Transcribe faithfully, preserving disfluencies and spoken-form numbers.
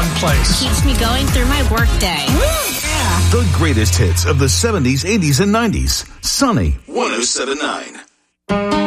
fun place. Keeps me going through my workday. Yeah. The greatest hits of the seventies, eighties, and nineties. Sunny one oh seven point nine.